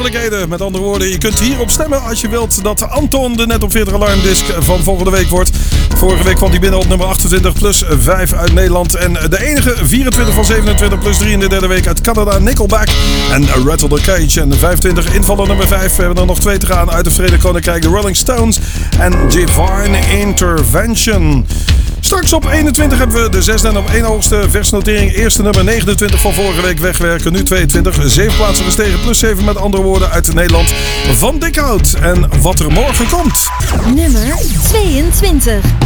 Met andere woorden, je kunt hierop stemmen als je wilt dat Anton de Net op 40 alarmdisc van volgende week wordt. Vorige week kwam hij binnen op nummer 28 plus 5 uit Nederland. En de enige 24 van 27 plus 3 in de derde week uit Canada, Nickelback en Rattle the Cage. En de 25 invaller nummer 5, we hebben er nog 2 te gaan uit het Verenigd Koninkrijk, de Rolling Stones en Divine Intervention. Straks op 21 hebben we de 6e en op 1 hoogste versnotering. Eerste nummer 29 van vorige week wegwerken. Nu 22. 7 plaatsen gestegen. Plus 7 met andere woorden uit Nederland. Van Dikhout. En wat er morgen komt. Nummer 22.